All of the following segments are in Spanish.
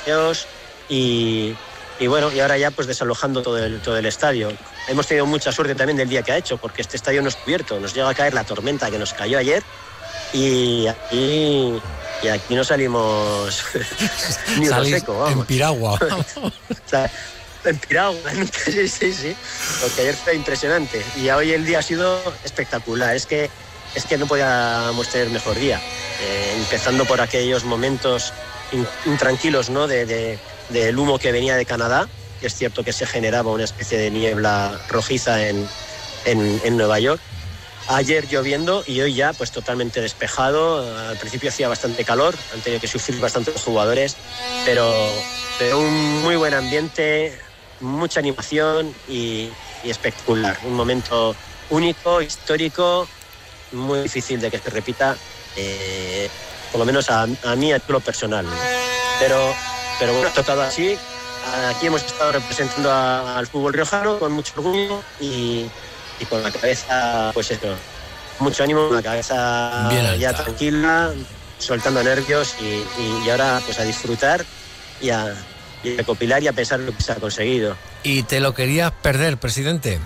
trofeos y bueno, y ahora ya pues desalojando todo el estadio. Hemos tenido mucha suerte también del día que ha hecho, porque este estadio no es cubierto. Nos llega a caer la tormenta que nos cayó ayer y aquí no salimos ni uno seco, vamos. En piragua. O sea, en piragua, sí. Porque ayer fue impresionante y hoy el día ha sido espectacular. Es que no podíamos tener mejor día. Empezando por aquellos momentos intranquilos, ¿no? Del humo que venía de Canadá, que es cierto que se generaba una especie de niebla rojiza en Nueva York. Ayer lloviendo y hoy ya pues totalmente despejado. Al principio hacía bastante calor, han tenido que sufrir bastante los jugadores, pero un muy buen ambiente, mucha animación y espectacular. Un momento único, histórico, muy difícil de que se repita, por lo menos a mí a lo personal. Pero bueno, tocado así. Aquí hemos estado representando al fútbol riojano con mucho orgullo y con la cabeza, pues eso, mucho ánimo, la cabeza ya tranquila, soltando nervios y ahora pues a disfrutar y a recopilar y a pensar lo que se ha conseguido. ¿Y te lo querías perder, presidente?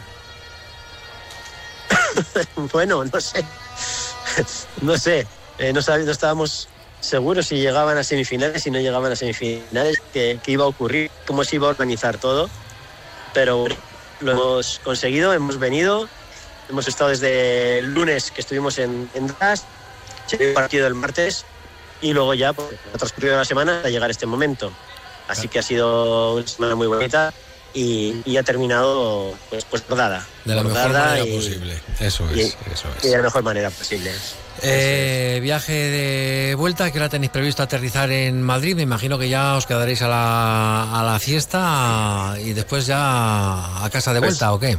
Bueno, no sé, no estábamos seguros si llegaban a semifinales, si no llegaban a semifinales, qué iba a ocurrir, cómo se iba a organizar todo, pero lo hemos conseguido, hemos venido, hemos estado desde el lunes que estuvimos en Dallas, se dio el partido el martes y luego ya pues, ha transcurrido la semana hasta llegar este momento. Así que ha sido una semana muy bonita y ha terminado pues bordada. De la mejor manera posible, eso es. Y de la mejor manera posible. Viaje de vuelta, ¿qué hora tenéis previsto aterrizar en Madrid? Me imagino que ya os quedaréis a la fiesta y después ya a casa de vuelta, ¿o qué?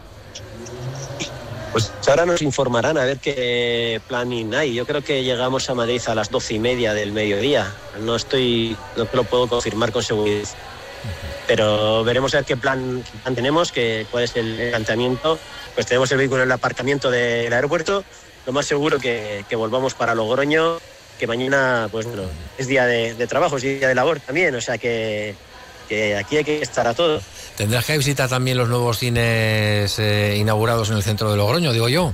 Pues ahora nos informarán a ver qué planning hay. Yo creo que llegamos a Madrid a las 12:30 del mediodía. No lo puedo confirmar con seguridad. Pero veremos a ver qué plan tenemos, cuál es el planteamiento. Pues tenemos el vehículo en el aparcamiento del aeropuerto. Lo más seguro que volvamos para Logroño, que mañana pues bueno, es día de trabajo, es día de labor también, o sea que aquí hay que estar a todo. Tendrás que visitar también los nuevos cines inaugurados en el centro de Logroño, digo yo.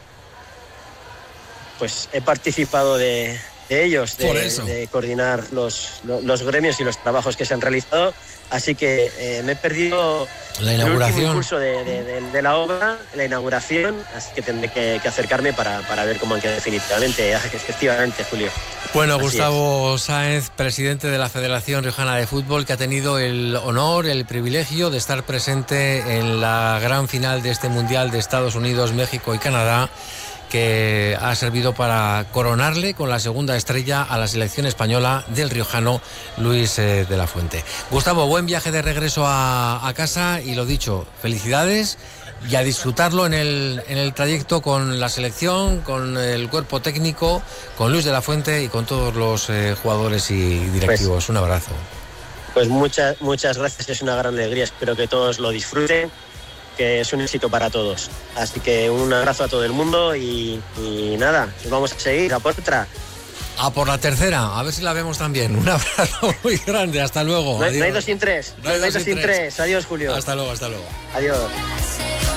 Pues he participado de ellos, de coordinar los gremios y los trabajos que se han realizado, así que me he perdido la inauguración, el último impulso de la obra, la inauguración, así que tendré que acercarme para ver cómo han quedado definitivamente, efectivamente, Julio. Bueno, así Gustavo Sáenz, presidente de la Federación Riojana de Fútbol, que ha tenido el honor, el privilegio de estar presente en la gran final de este Mundial de Estados Unidos, México y Canadá, que ha servido para coronarle con la segunda estrella a la selección española del riojano Luis de la Fuente. Gustavo, buen viaje de regreso a casa y lo dicho, felicidades y a disfrutarlo en el trayecto con la selección, con el cuerpo técnico, con Luis de la Fuente y con todos los jugadores y directivos. Pues, un abrazo. Pues muchas gracias, es una gran alegría, espero que todos lo disfruten, que es un éxito para todos. Así que un abrazo a todo el mundo y nada, vamos a seguir a por otra. A por la tercera, a ver si la vemos también. Un abrazo muy grande, hasta luego. No hay dos sin tres. Adiós, Julio. Hasta luego. Adiós.